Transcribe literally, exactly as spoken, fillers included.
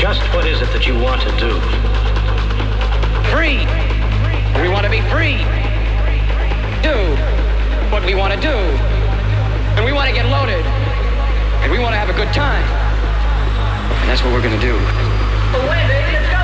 Just what is it that you want to do? Free. We want to be free. Do what we want to do. And we want to get loaded. And we want to have a good time. And that's what we're going to do. Away, baby.